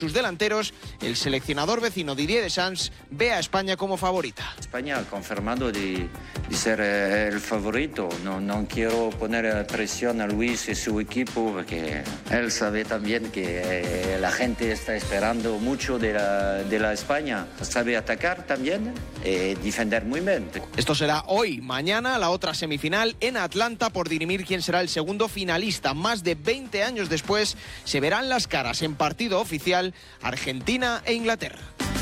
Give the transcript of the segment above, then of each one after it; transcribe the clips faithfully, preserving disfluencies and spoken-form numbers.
sus delanteros, el seleccionador vecino Didier Deschamps ve a España como favorita. España ha confirmado de, de ser eh, el favorito. No, no quiero poner presión a Luis y su equipo porque él sabe también que eh, la gente está esperando mucho de la, de la España. Sabe atacar también y defender muy bien. Esto será hoy, mañana la otra semifinal en Atlanta por dirimir quién será el segundo finalista. Más de veinte años después se verán las caras en partido oficial Argentina e Inglaterra.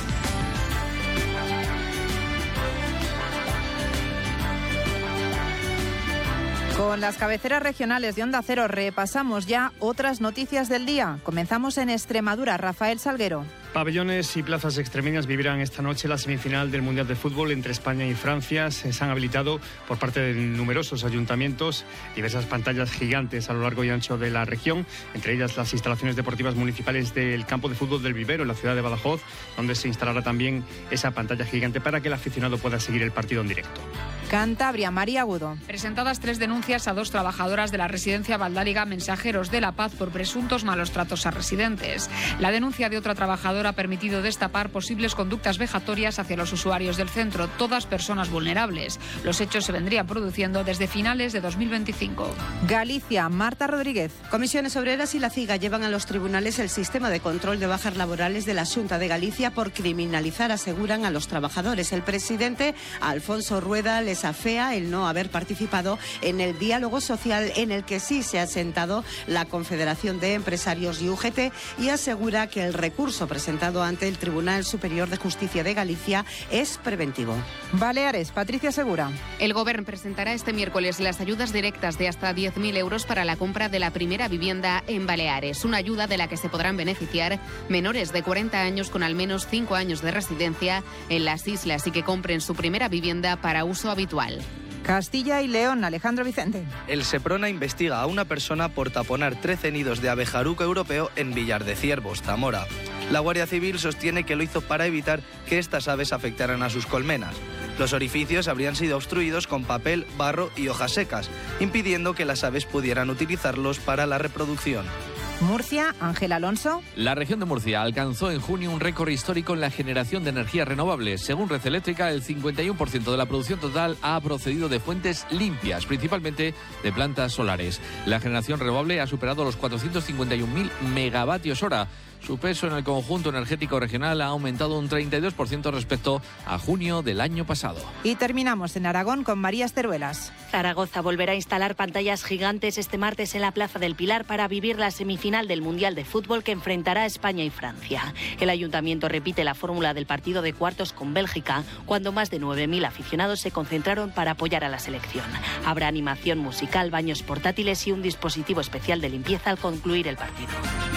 Con las cabeceras regionales de Onda Cero repasamos ya otras noticias del día. Comenzamos en Extremadura. Rafael Salguero. Pabellones y plazas extremeñas vivirán esta noche la semifinal del Mundial de Fútbol entre España y Francia. Se han habilitado por parte de numerosos ayuntamientos diversas pantallas gigantes a lo largo y ancho de la región, entre ellas las instalaciones deportivas municipales del campo de fútbol del Vivero en la ciudad de Badajoz, donde se instalará también esa pantalla gigante para que el aficionado pueda seguir el partido en directo. Cantabria, María Agudo. Presentadas tres denuncias a dos trabajadoras de la residencia Valdáliga Mensajeros de la Paz por presuntos malos tratos a residentes. La denuncia de otra trabajadora ha permitido destapar posibles conductas vejatorias hacia los usuarios del centro, todas personas vulnerables. Los hechos se vendrían produciendo desde finales de dos mil veinticinco. Galicia, Marta Rodríguez. Comisiones Obreras y la CIGA llevan a los tribunales el sistema de control de bajas laborales de la Xunta de Galicia por criminalizar, aseguran, a los trabajadores. El presidente, Alfonso Rueda, les afea el no haber participado en el diálogo social en el que sí se ha sentado la Confederación de Empresarios y U G T, y asegura que el recurso presentado ante el Tribunal Superior de Justicia de Galicia es preventivo. Baleares, Patricia Segura. El Gobierno presentará este miércoles las ayudas directas de hasta diez mil euros para la compra de la primera vivienda en Baleares, una ayuda de la que se podrán beneficiar menores de cuarenta años con al menos cinco años de residencia en las islas y que compren su primera vivienda para uso habitual. Castilla y León, Alejandro Vicente. El Seprona investiga a una persona por taponar trece nidos de abejaruco europeo en Villar de Ciervos, Zamora. La Guardia Civil sostiene que lo hizo para evitar que estas aves afectaran a sus colmenas. Los orificios habrían sido obstruidos con papel, barro y hojas secas, impidiendo que las aves pudieran utilizarlos para la reproducción. Murcia, Ángel Alonso. La región de Murcia alcanzó en junio un récord histórico en la generación de energías renovables. Según Red Eléctrica, el cincuenta y uno por ciento de la producción total ha procedido de fuentes limpias, principalmente de plantas solares. La generación renovable ha superado los cuatrocientos cincuenta y un mil megavatios hora. Su peso en el conjunto energético regional ha aumentado un treinta y dos por ciento respecto a junio del año pasado. Y terminamos en Aragón con María Esteruelas. Zaragoza volverá a instalar pantallas gigantes este martes en la Plaza del Pilar para vivir la semifinal del Mundial de Fútbol que enfrentará a España y Francia. El ayuntamiento repite la fórmula del partido de cuartos con Bélgica, cuando más de nueve mil aficionados se concentraron para apoyar a la selección. Habrá animación musical, baños portátiles y un dispositivo especial de limpieza al concluir el partido.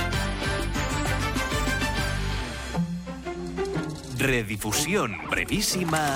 Redifusión brevísima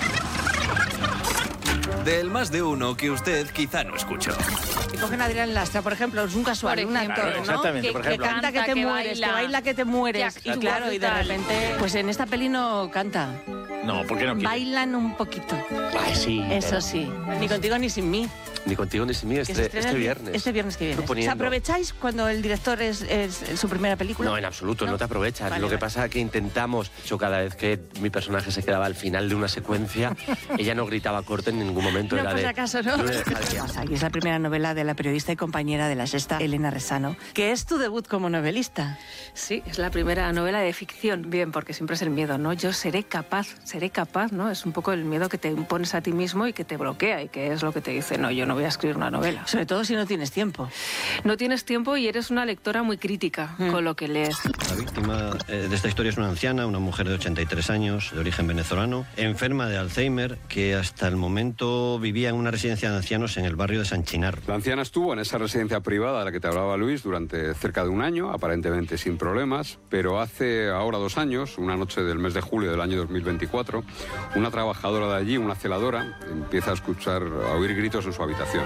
del Más de Uno que usted quizá no escuchó. Cogen a Adrián Lastra, por ejemplo, es un casual, por un ejemplo, actor, ¿no? Exactamente, que, por ejemplo. que canta que te que mueres, baila. que baila que te mueres. Ya, Y claro, y de repente... Pues en esta peli no canta. No, ¿por qué no quiere? Bailan un poquito. Ay, sí. Eso pero... sí. Ni contigo ni sin mí. Ni contigo ni sin mí, este, este el, viernes. Este viernes que viene. ¿Os aprovecháis cuando el director es, es su primera película? No, en absoluto, no, no te aprovechas. Vale, Lo que vale. pasa es que intentamos, yo cada vez que mi personaje se quedaba al final de una secuencia, ella no gritaba corte en ningún momento. No, era por si de, acaso, ¿no? Aquí es la primera novela de la periodista y compañera de La Sexta, Elena Resano, que es tu debut como novelista. Sí, es la primera novela de ficción. Bien, porque siempre es el miedo, ¿no? Yo seré capaz, seré capaz, ¿no? Es un poco el miedo que te impones a ti mismo y que te bloquea y que es lo que te dice, no, yo no voy a escribir una novela. Sobre todo si no tienes tiempo. No tienes tiempo y eres una lectora muy crítica mm. con lo que lees. La víctima eh, de esta historia es una anciana, una mujer de ochenta y tres años, de origen venezolano, enferma de Alzheimer, que hasta el momento vivía en una residencia de ancianos en el barrio de San Chinar. La anciana estuvo en esa residencia privada de la que te hablaba Luis durante cerca de un año, aparentemente sin problemas, pero hace ahora dos años, una noche del mes de julio del año dos mil veinticuatro, una trabajadora de allí, una celadora, empieza a escuchar, a oír gritos en su habitación.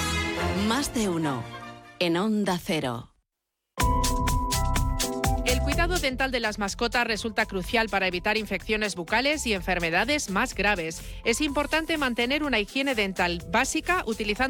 Más de uno en Onda Cero. El cuidado cuidado dental de las mascotas resulta crucial para evitar infecciones bucales y enfermedades más graves. Es importante mantener una higiene dental básica utilizando